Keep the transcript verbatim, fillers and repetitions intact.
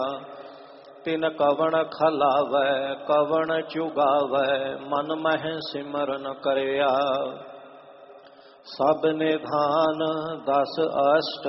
ਤਿਨ ਕਵਣ ਖਲਾਵੈ ਕਵਣ ਚੁਗਾਵੈ ਮਨ ਮਹਿ ਸਿਮਰਨ ਕਰਿਆ। ਸਭ ਨਿਧਾਨ ਦਸ ਅਸ਼ਟ